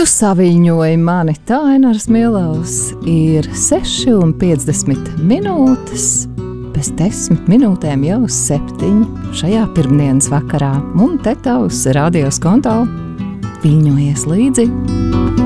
Tu saviņoji mani, tā Ainārs Mielaus ir 6:50 minūtes, pēc 10 minūtēm jau 7 šajā pirmdienas vakarā. Un te tavs radios konto viļņojies līdzi.